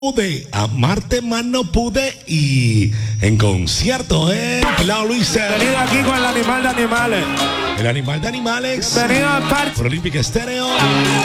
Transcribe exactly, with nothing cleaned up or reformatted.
Pude, amarte más no pude y en concierto, eh, Clau Luisa. Venido aquí con el animal de animales. El animal de animales. Venido al parche. Por Olímpica Estéreo.